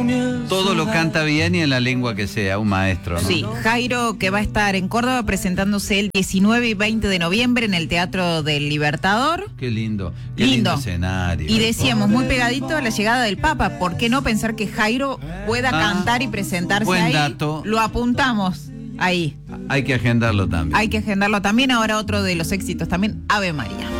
Todo lo canta bien y en la lengua que sea, un maestro, ¿no? Sí, Jairo, que va a estar en Córdoba presentándose el 19 y 20 de noviembre en el Teatro del Libertador. Qué lindo escenario. Y decíamos, muy pegadito a la llegada del Papa, ¿por qué no pensar que Jairo pueda cantar y presentarse buen ahí? dato. Lo apuntamos ahí. Hay que agendarlo también. Hay que agendarlo también. Ahora otro de los éxitos también, Ave María.